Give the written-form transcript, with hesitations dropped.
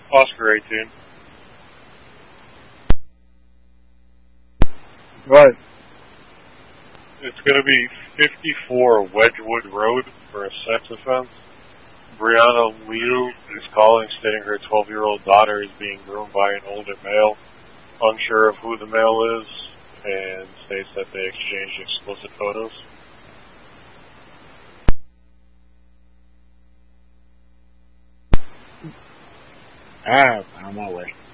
Oscar 18. Right. It's going to be 54 Wedgwood Road for a sex offense. Brianna Liu is calling, stating her 12-year-old daughter is being groomed by an older male, unsure of who the male is, and states that they exchanged explicit photos. I'm on my way.